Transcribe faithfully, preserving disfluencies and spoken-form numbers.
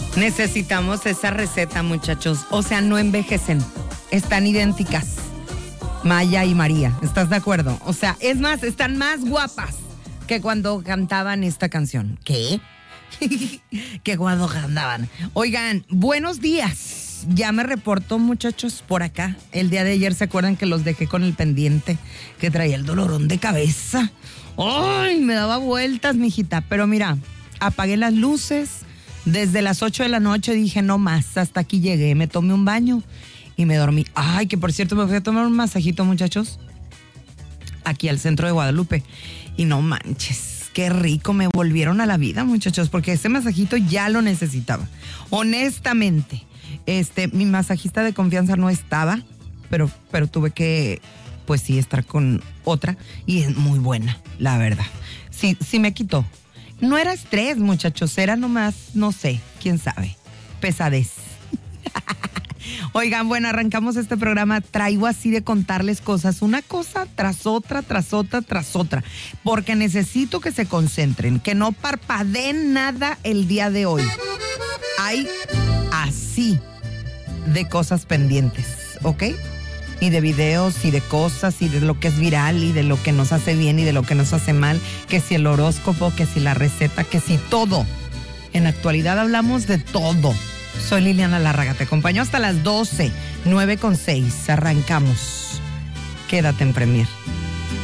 Necesitamos esa receta, muchachos. O sea, no envejecen. Están idénticas. Maya y María, ¿estás de acuerdo? O sea, es más, están más guapas que cuando cantaban esta canción. ¿Qué? Que cuando cantaban. Oigan, buenos días. Ya me reporto, muchachos, por acá. El día de ayer, ¿se acuerdan que los dejé con el pendiente? Que traía el dolorón de cabeza. ¡Ay! Me daba vueltas, mijita. Pero mira, apagué las luces. Desde las ocho de la noche dije, no más, hasta aquí llegué. Me tomé un baño y me dormí. Ay, que por cierto, me fui a tomar un masajito, muchachos, aquí al centro de Guadalupe. Y no manches, qué rico, me volvieron a la vida, muchachos, porque ese masajito ya lo necesitaba. Honestamente, este, mi masajista de confianza no estaba, pero, pero tuve que, pues sí, estar con otra. Y es muy buena, la verdad. Sí, sí me quitó. No era estrés, muchachos, era nomás, no sé, quién sabe, pesadez. Oigan, bueno, arrancamos este programa, traigo así de contarles cosas, una cosa tras otra, tras otra, tras otra, porque necesito que se concentren, que no parpadeen nada el día de hoy. Hay así de cosas pendientes, ¿ok? Y de videos y de cosas y de lo que es viral y de lo que nos hace bien y de lo que nos hace mal, que si el horóscopo, que si la receta, que si todo. En la actualidad hablamos de todo. Soy Liliana Lárraga, te acompaño hasta las doce, nueve con seis, arrancamos. Quédate en Premier.